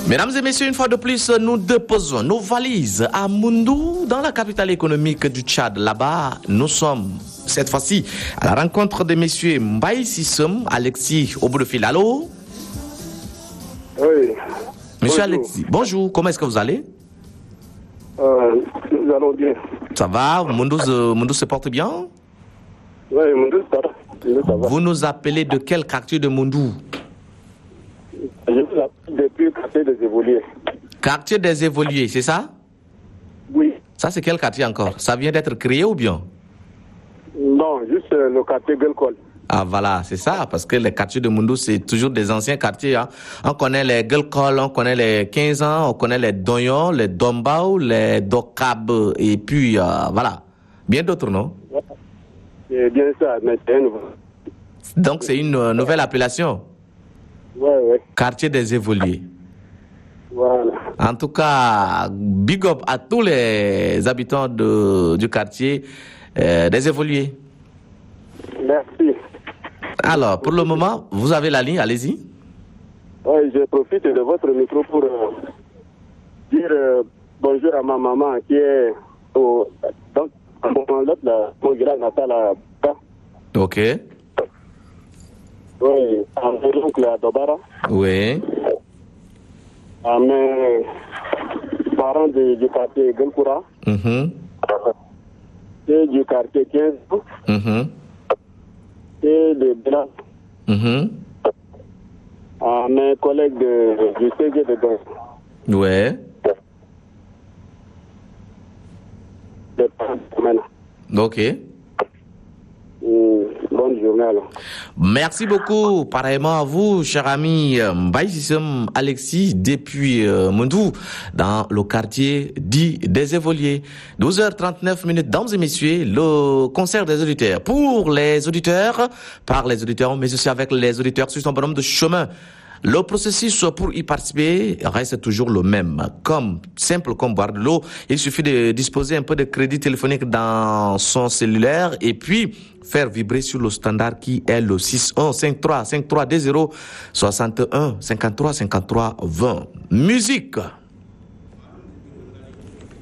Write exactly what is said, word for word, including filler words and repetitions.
Mesdames et messieurs, une fois de plus, nous déposons nos valises à Moundou, dans la capitale économique du Tchad. Là-bas, nous sommes, cette fois-ci, à la rencontre de messieurs Mbaye Sissom, Alexis au bout de fil. Allô? Oui. Monsieur Bonjour. Alexis, bonjour, comment est-ce que vous allez? Euh, nous allons bien. Ça va? Moundou, euh, Moundou se porte bien? Oui, Moundou, ça va. Moundou, ça va. Vous nous appelez de quel quartier de Moundou? Je vous appelle depuis le quartier des Évolués. Quartier des Évolués, c'est ça? Oui. Ça, c'est quel quartier encore? Ça vient d'être créé ou bien? Non, juste euh, le quartier Guelcol. Ah voilà, c'est ça, parce que les quartiers de Moundou, c'est toujours des anciens quartiers. Hein. On connaît les Guelcol, on connaît les quinze ans, on connaît les Doyon, les Dombao, les Dokab, et puis euh, voilà. Bien d'autres, non? C'est bien ça, mais c'est un nouveau. Donc c'est une euh, nouvelle appellation? Oui, oui. Quartier des Évolués. Voilà. En tout cas, big up à tous les habitants de, du quartier euh, des Évolués. Merci. Alors, pour le moment, vous avez la ligne, allez-y. Oui, je profite de votre micro pour euh, dire euh, bonjour à ma maman qui est au, donc, à mon mon grand natal à Baka. Ok. Oui, à mon oncle à Dobara. Oui. À mes parents de, du quartier Guelkoura. Mhm. Et du quartier quinze. Mhm. Et de Bela. Mhm. À mes collègues de, du C G de Gon. Ouais. De Panamena. Ok. Bonne journée alors. Merci beaucoup, pareillement à vous, cher ami Mbaye Sissom Alexis, depuis euh, Moundou, dans le quartier dit des Évolués. douze heures trente-neuf minutes, dames et messieurs, le concert des auditeurs. Pour les auditeurs, par les auditeurs, mais aussi avec les auditeurs sur son bonhomme de chemin. Le processus pour y participer reste toujours le même. Comme, simple comme boire de l'eau, il suffit de disposer un peu de crédit téléphonique dans son cellulaire et puis faire vibrer sur le standard qui est le six un cinq trois cinq trois deux zéro soixante et un cinquante-trois cinquante-trois vingt. Musique!